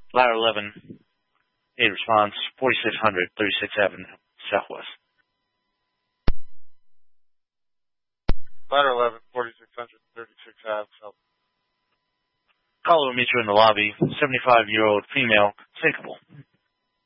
Ladder 11, 8 response, 4600 36th Avenue, Southwest. Ladder 11, 4600 36th Ave, Southwest. Caller will meet you in the lobby. 75-year-old female, sinkable.